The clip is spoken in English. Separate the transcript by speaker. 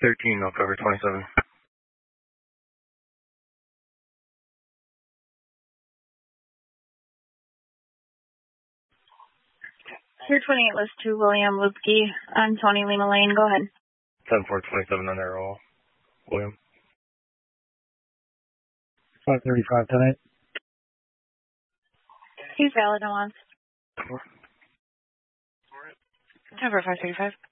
Speaker 1: 13, I'll cover 27.
Speaker 2: Pier 28 list 2, William Lupke on Tony Lima Lane. Go ahead.
Speaker 1: 10-4, 27 on Arrow. William.
Speaker 3: 535 tonight.
Speaker 2: He's valid, no on.
Speaker 4: 10 for 535.